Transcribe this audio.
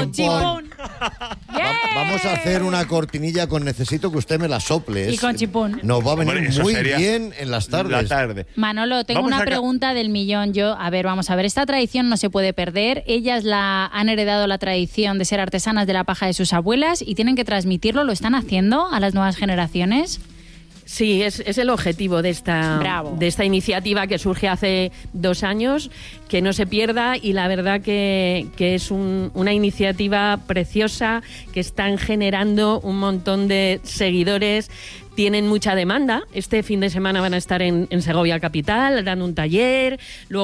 chipón. Vamos a hacer una cortinilla con necesito que usted me la sople. Y con chipón. Nos va a venir Hombre, muy sería bien en las tardes. La tarde. Manolo, tengo Vamos una a pregunta del millón. Vamos a ver, esta tradición no se puede perder. Ellas han heredado la tradición de ser artesanas de la paja de sus abuelas y tienen que transmitirlo. ¿Lo están haciendo a las nuevas generaciones? Sí, es el objetivo de esta iniciativa que surge hace 2 años, que no se pierda, y la verdad que es una iniciativa preciosa, que están generando un montón de seguidores. Tienen mucha demanda. Este fin de semana van a estar en Segovia Capital, dando un taller. Luego